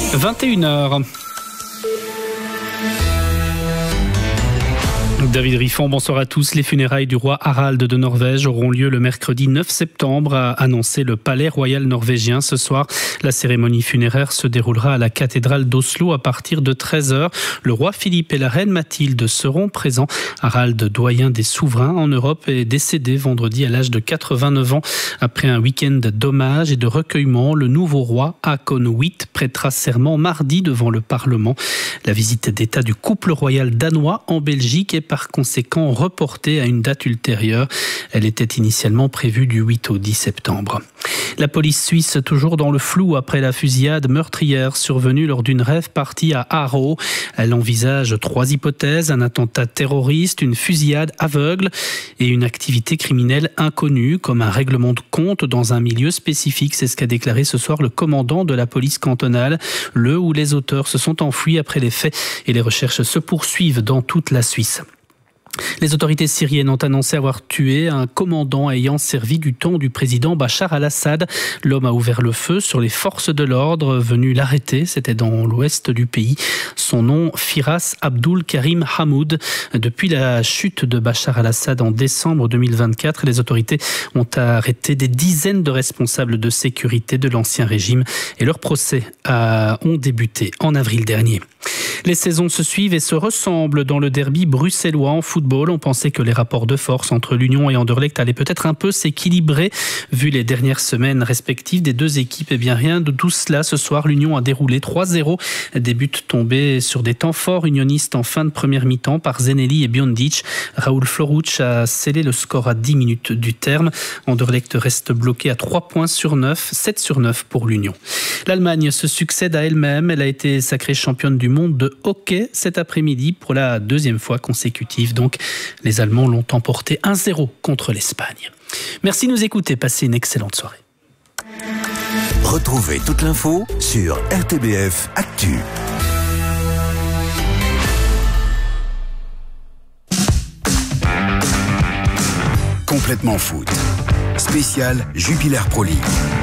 21h. David Riffon, bonsoir à tous. Les funérailles du roi Harald de Norvège auront lieu le mercredi 9 septembre, a annoncé le palais royal norvégien. Ce soir, la cérémonie funéraire se déroulera à la cathédrale d'Oslo à partir de 13h. Le roi Philippe et la reine Mathilde seront présents. Harald, doyen des souverains en Europe, est décédé vendredi à l'âge de 89 ans. Après un week-end d'hommage et de recueillement, le nouveau roi, Haakon VIII, prêtera serment mardi devant le Parlement. La visite d'État du couple royal danois en Belgique est par conséquent reportée à une date ultérieure. Elle était initialement prévue du 8 au 10 septembre. La police suisse toujours dans le flou après la fusillade meurtrière survenue lors d'une rave party à Haro. Elle envisage 3 hypothèses: un attentat terroriste, une fusillade aveugle et une activité criminelle inconnue comme un règlement de compte dans un milieu spécifique. C'est ce qu'a déclaré ce soir le commandant de la police cantonale. Le ou les auteurs se sont enfuis après les faits et les recherches se poursuivent dans toute la Suisse. Les autorités syriennes ont annoncé avoir tué un commandant ayant servi du temps du président Bachar al-Assad. L'homme a ouvert le feu sur les forces de l'ordre venues l'arrêter. C'était dans l'ouest du pays. Son nom, Firas Abdul Karim Hamoud. Depuis la chute de Bachar al-Assad en décembre 2024, les autorités ont arrêté des dizaines de responsables de sécurité de l'ancien régime et leurs procès ont débuté en avril dernier. Les saisons se suivent et se ressemblent dans le derby bruxellois en football. On pensait que les rapports de force entre l'Union et Anderlecht allaient peut-être un peu s'équilibrer vu les dernières semaines respectives des deux équipes. Et bien rien de tout cela. Ce soir, l'Union a déroulé 3-0. Des buts tombés sur des temps forts unionistes en fin de première mi-temps par Zeneli et Biondic. Raoul Floruc a scellé le score à 10 minutes du terme. Anderlecht reste bloqué à 3 points sur 9, 7 sur 9 pour l'Union. L'Allemagne se succède à elle-même. Elle a été sacrée championne du monde de hockey cet après-midi pour la 2e fois consécutive. Donc, les Allemands l'ont emporté 1-0 contre l'Espagne. Merci de nous écouter. Passez une excellente soirée. Retrouvez toute l'info sur RTBF Actu. Complètement foot. Spécial Jupiler Pro League.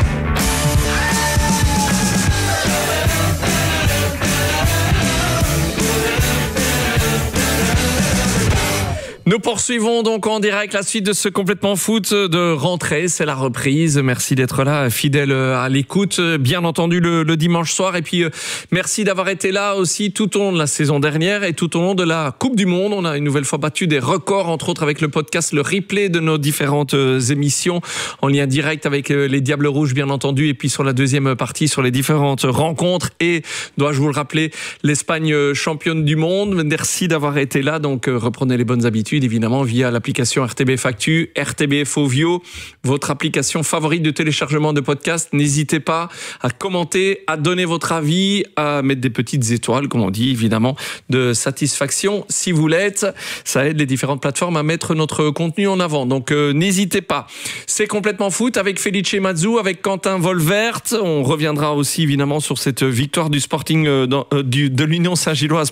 Nous poursuivons donc en direct la suite de ce Complètement Foot de rentrée. C'est la reprise. Merci d'être là, fidèle à l'écoute, bien entendu le dimanche soir. Et puis, merci d'avoir été là aussi tout au long de la saison dernière et tout au long de la Coupe du Monde. On a une nouvelle fois battu des records, entre autres avec le podcast, le replay de nos différentes émissions en lien direct avec les Diables Rouges, bien entendu. Et puis sur la deuxième partie, sur les différentes rencontres. Et, dois-je vous le rappeler, l'Espagne championne du monde. Merci d'avoir été là. Donc, reprenez les bonnes habitudes, évidemment, via l'application RTBF Actu, RTBF Ovio, votre application favorite de téléchargement de podcast. N'hésitez pas à commenter, à donner votre avis, à mettre des petites étoiles, comme on dit, évidemment, de satisfaction si vous l'êtes. Ça aide les différentes plateformes à mettre notre contenu en avant. Donc, n'hésitez pas. C'est Complètement Foot avec Felice Mazou, avec Quentin Volvert. On reviendra aussi, évidemment, sur cette victoire du Sporting de l'Union Saint-Gilloise,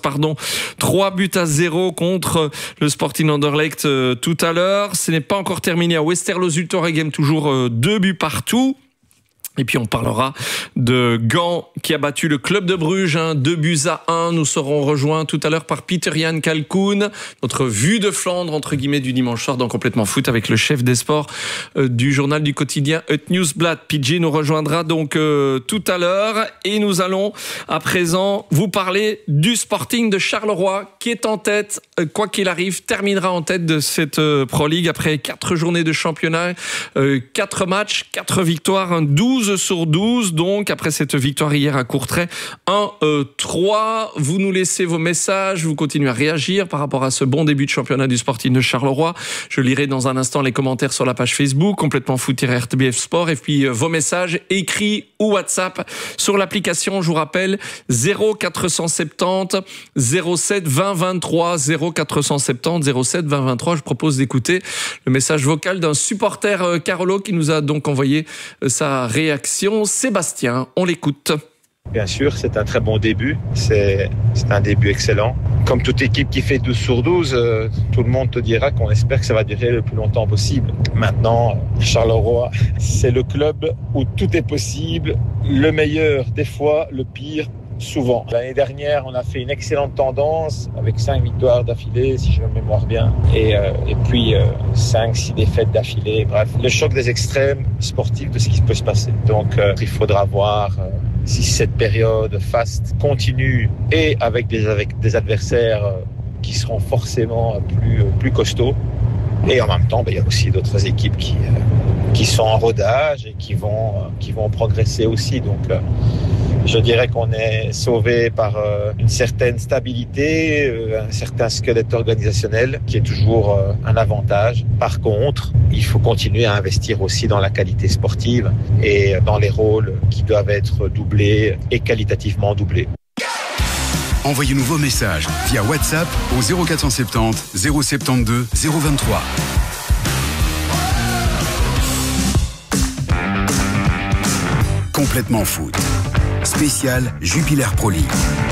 3-0 contre le Sporting Anderlecht tout à l'heure. Ce n'est pas encore terminé à Westerlo-Zultoregem, toujours 2 buts partout. Et puis on parlera de Gand qui a battu le club de Bruges 2-1. Nous serons rejoints tout à l'heure par Pieter-Jan Kalkoen, notre vue de Flandre entre guillemets du dimanche soir dans Complètement Foot avec le chef des sports du journal du quotidien Het Nieuwsblad. PJ nous rejoindra donc tout à l'heure et nous allons à présent vous parler du Sporting de Charleroi qui est en tête, quoi qu'il arrive, terminera en tête de cette Pro League après 4 journées de championnat, 4 matchs, 4 victoires, 12 sur 12, donc après cette victoire hier à Courtrai, 1-3. Vous nous laissez vos messages, vous continuez à réagir par rapport à ce bon début de championnat du Sporting de Charleroi. Je lirai dans un instant les commentaires sur la page Facebook, Complètement Foot-RTBF Sport, et puis vos messages écrits ou WhatsApp sur l'application, je vous rappelle, 0470 07 20 23, 0470 07 20 23. Je propose d'écouter le message vocal d'un supporter Carolo qui nous a donc envoyé sa réaction. Sébastien, on l'écoute. Bien sûr, c'est un très bon début. C'est un début excellent. Comme toute équipe qui fait 12 sur 12, tout le monde te dira qu'on espère que ça va durer le plus longtemps possible. Maintenant, Charleroi, c'est le club où tout est possible. Le meilleur, des fois, le pire, souvent. L'année dernière, on a fait une excellente tendance avec 5 victoires d'affilée, si je me mémoire bien, et puis 5-6 défaites d'affilée. Bref, le choc des extrêmes sportifs de ce qui peut se passer. Donc, il faudra voir si cette période faste continue et avec des adversaires qui seront forcément plus costauds. Et en même temps, il y a aussi d'autres équipes qui sont en rodage et qui vont progresser aussi. Donc, je dirais qu'on est sauvé par une certaine stabilité, un certain squelette organisationnel qui est toujours un avantage. Par contre, il faut continuer à investir aussi dans la qualité sportive et dans les rôles qui doivent être doublés et qualitativement doublés. Envoyez-nous vos messages via WhatsApp au 0470 072 023. Complètement foot. Spécial Jupiler Pro League.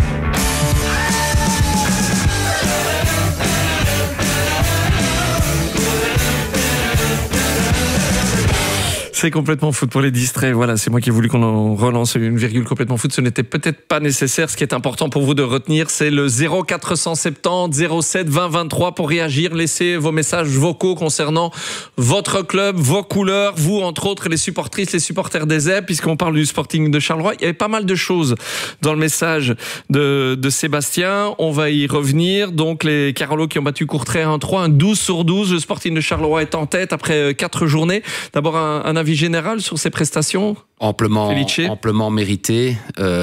C'est complètement foot pour les distraits. Voilà, c'est moi qui ai voulu qu'on en relance une virgule complètement foot. Ce n'était peut-être pas nécessaire. Ce qui est important pour vous de retenir, c'est le 0470 07 20 23 pour réagir. Laissez vos messages vocaux concernant votre club, vos couleurs, vous entre autres, les supportrices, les supporters des Zèbres, puisqu'on parle du Sporting de Charleroi. Il y avait pas mal de choses dans le message de Sébastien. On va y revenir. Donc les Carolo qui ont battu Courtrai 1-3, un 12/12. Le Sporting de Charleroi est en tête après 4 journées. D'abord un avis général sur ses prestations? Amplement mérité.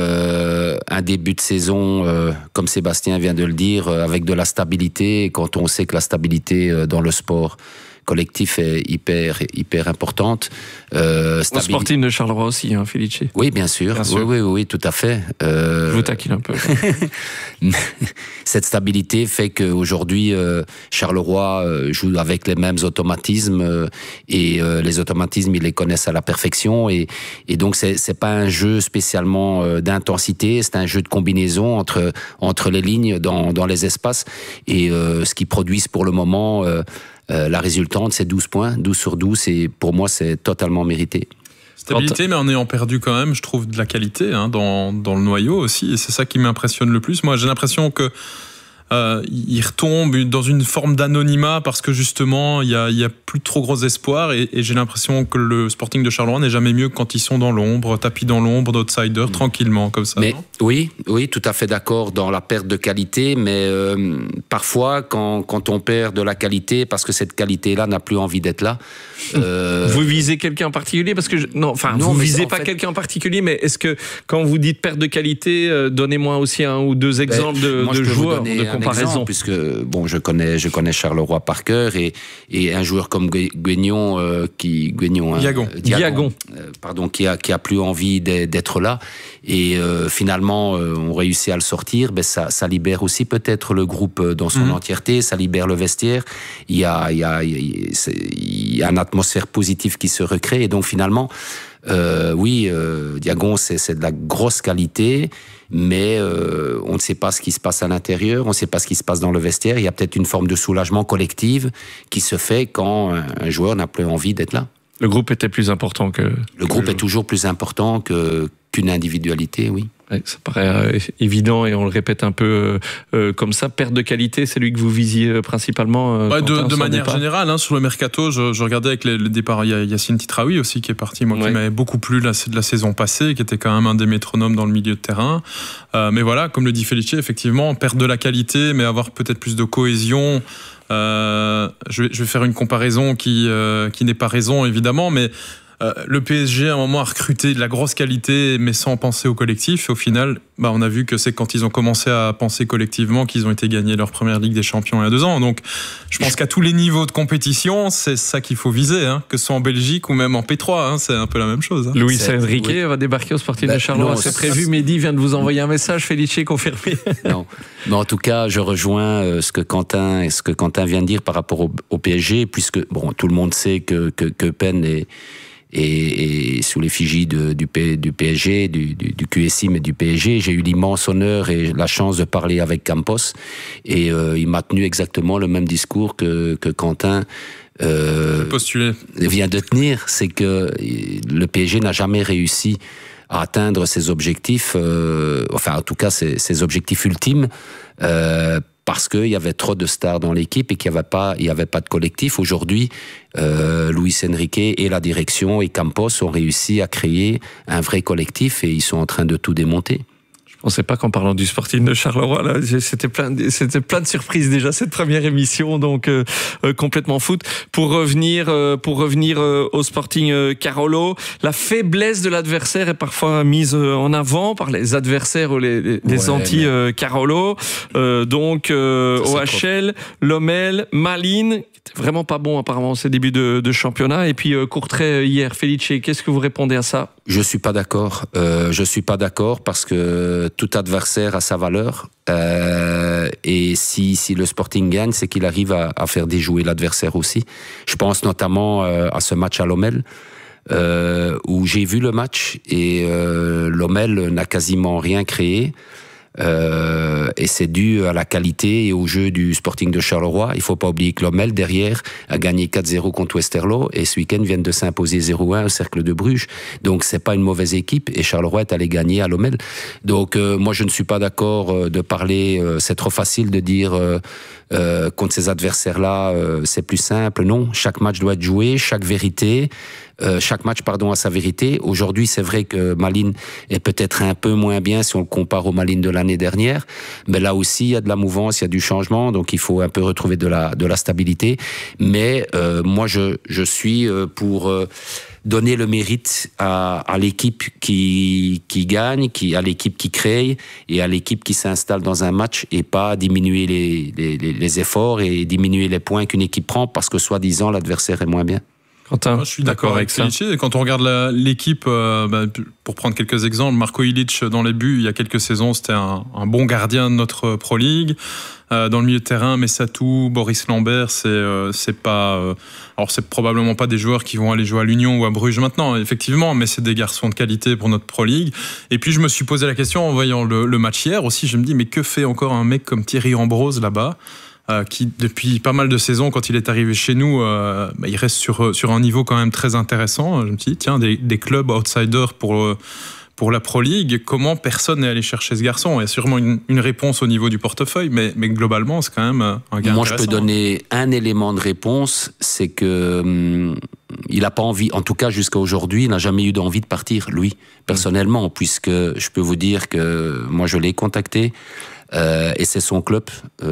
Un début de saison, comme Sébastien vient de le dire, avec de la stabilité. Et quand on sait que la stabilité dans le sport collectif est hyper importante. Au Sporting de Charleroi aussi, hein, Felice. Oui, bien sûr. Oui, tout à fait. Je vous taquine un peu. Cette stabilité fait qu'aujourd'hui, Charleroi joue avec les mêmes automatismes et les automatismes, ils les connaissent à la perfection et donc c'est pas un jeu spécialement d'intensité, c'est un jeu de combinaison entre les lignes dans les espaces et ce qu'ils produisent pour le moment. La résultante, c'est 12 points, 12/12, et pour moi, c'est totalement mérité. Stabilité, mais en ayant perdu quand même, je trouve, de la qualité dans le noyau aussi, et c'est ça qui m'impressionne le plus. Moi, j'ai l'impression que il retombe dans une forme d'anonymat parce que justement il y a plus trop gros espoir et j'ai l'impression que le Sporting de Charleroi n'est jamais mieux que quand ils sont dans l'ombre, tapis dans l'ombre d'outsider, tranquillement comme ça. Mais oui, tout à fait d'accord dans la perte de qualité, mais parfois quand on perd de la qualité parce que cette qualité-là n'a plus envie d'être là. Vous visez quelqu'un en particulier parce que vous visez pas quelqu'un en particulier, mais est-ce que quand vous dites perte de qualité, donnez-moi aussi un ou deux exemples de joueurs de comparaison. Puisque je connais Charleroi par cœur et un joueur comme Guignon, Diagon, qui a plus envie d'être là et finalement on réussit à le sortir. Ça libère aussi peut-être le groupe dans son entièreté, ça libère le vestiaire. Il y a une atmosphère positive qui se recrée et donc finalement Diagon c'est de la grosse qualité, mais on ne sait pas ce qui se passe à l'intérieur, on ne sait pas ce qui se passe dans le vestiaire. Il y a peut-être une forme de soulagement collectif qui se fait quand un joueur n'a plus envie d'être là. Le groupe était plus important que... Le groupe est toujours plus important qu'une individualité, oui. Ouais, ça paraît évident et on le répète un peu comme ça. Perte de qualité, c'est lui que vous visiez principalement de manière générale, sur le mercato, je regardais avec le départ. Il y a Yassine Titraoui aussi qui est parti, qui m'avait beaucoup plu de la saison passée, qui était quand même un des métronomes dans le milieu de terrain. Mais voilà, comme le dit Felice, effectivement, perte de la qualité, mais avoir peut-être plus de cohésion. Je vais faire une comparaison qui n'est pas raison, évidemment, mais le PSG à un moment a recruté de la grosse qualité mais sans penser au collectif et au final on a vu que c'est quand ils ont commencé à penser collectivement qu'ils ont été gagnés leur première Ligue des Champions il y a 2 ans. Donc je pense qu'à tous les niveaux de compétition c'est ça qu'il faut viser, que ce soit en Belgique ou même en P3, c'est un peu la même chose. Luis Enrique va débarquer au Sporting de Charleroi, c'est prévu. Mehdi vient de vous envoyer un message, Felice, confirmé. Non, mais en tout cas je rejoins ce que Quentin vient de dire par rapport au PSG, puisque tout le monde sait que Pen est sous l'effigie du PSG, du QSI, mais du PSG. J'ai eu l'immense honneur et la chance de parler avec Campos et il m'a tenu exactement le même discours que Quentin vient de tenir, c'est que le PSG n'a jamais réussi atteindre ses objectifs, enfin en tout cas ses objectifs ultimes, parce qu'il y avait trop de stars dans l'équipe et qu'il n'y avait pas de collectif. Aujourd'hui, Luis Enrique et la direction et Campos ont réussi à créer un vrai collectif et ils sont en train de tout démonter. Je pensais pas qu'en parlant du Sporting de Charleroi, là, c'était plein de surprises déjà cette première émission, donc complètement foot. Pour revenir au Sporting Carolo, la faiblesse de l'adversaire est parfois mise en avant par les adversaires ou les anti Carolo. Donc OHL, Lommel, Malines, qui était vraiment pas bon apparemment ces débuts de championnat, et puis Courtrai hier. Felice, qu'est-ce que vous répondez à ça? Je suis pas d'accord. Je suis pas d'accord parce que tout adversaire a sa valeur. Et si le Sporting gagne, c'est qu'il arrive à faire déjouer l'adversaire aussi. Je pense notamment à ce match à Lommel, où j'ai vu le match et Lommel n'a quasiment rien créé. Et c'est dû à la qualité et au jeu du Sporting de Charleroi. Il faut pas oublier que Lommel, derrière, a gagné 4-0 contre Westerlo et ce week-end viennent de s'imposer 0-1 au Cercle de Bruges. Donc c'est pas une mauvaise équipe et Charleroi est allé gagner à Lommel. Donc moi je ne suis pas d'accord de parler, c'est trop facile de dire contre ces adversaires-là c'est plus simple. Non, chaque match doit être joué, chaque match a sa vérité. Aujourd'hui, c'est vrai que Malines est peut-être un peu moins bien si on le compare aux Malines de l'année dernière, mais là aussi, il y a de la mouvance, il y a du changement, donc il faut un peu retrouver de la stabilité. Mais moi, je suis pour donner le mérite à l'équipe qui gagne, à l'équipe qui crée et à l'équipe qui s'installe dans un match et pas diminuer les efforts et diminuer les points qu'une équipe prend parce que soi-disant l'adversaire est moins bien. Quentin, moi, je suis d'accord avec Felice. Quand on regarde l'équipe, pour prendre quelques exemples, Marko Ilić dans les buts, il y a quelques saisons, c'était un bon gardien de notre Pro League. Dans le milieu de terrain, Messatou, Boris Lambert, c'est pas. Alors c'est probablement pas des joueurs qui vont aller jouer à l'Union ou à Bruges maintenant, effectivement, mais c'est des garçons de qualité pour notre Pro League. Et puis je me suis posé la question en voyant le match hier aussi. Je me dis mais que fait encore un mec comme Thierry Ambrose là-bas? Qui depuis pas mal de saisons, quand il est arrivé chez nous, il reste sur un niveau quand même très intéressant. Je me suis dit, tiens, des clubs outsiders pour la Pro League, comment personne n'est allé chercher ce garçon? Il y a sûrement une réponse au niveau du portefeuille, mais globalement, c'est quand même un gars Moi, intéressant. je peux donner un élément de réponse, c'est que il n'a pas envie, en tout cas jusqu'à aujourd'hui, il n'a jamais eu d'envie de partir, lui, personnellement, puisque je peux vous dire que moi, je l'ai contacté. Et c'est son club,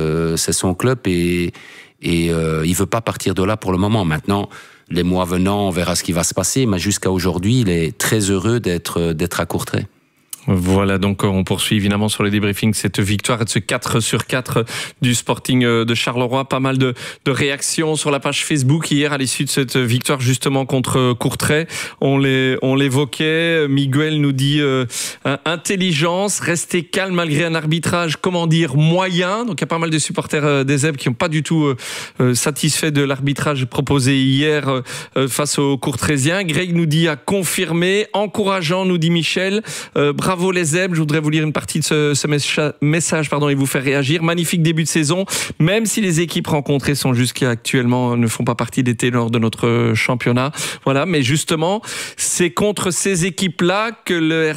et il veut pas partir de là pour le moment. Maintenant, les mois venant, on verra ce qui va se passer, mais jusqu'à aujourd'hui, il est très heureux d'être à Courtrai. Voilà, donc on poursuit évidemment sur les débriefings cette victoire et de ce 4-4 du Sporting de Charleroi. Pas mal de réactions sur la page Facebook hier à l'issue de cette victoire justement contre Courtrai. On l'évoquait, Miguel nous dit intelligence, rester calme malgré un arbitrage, comment dire, moyen. Donc il y a pas mal de supporters des Zèbres qui n'ont pas du tout satisfait de l'arbitrage proposé hier face aux Courtraisiens. Greg nous dit à confirmer, encourageant nous dit Michel, bravo les Zèbres, je voudrais vous lire une partie de ce message et vous faire réagir. Magnifique début de saison, même si les équipes rencontrées sont jusqu'à actuellement ne font pas partie des ténors de notre championnat. Voilà, mais justement, c'est contre ces équipes-là que le